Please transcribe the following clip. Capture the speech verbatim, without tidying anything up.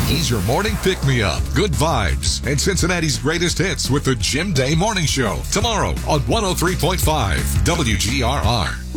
He's your morning pick-me-up, good vibes, and Cincinnati's greatest hits with the Jim Day Morning Show. Tomorrow on one oh three point five W G R R.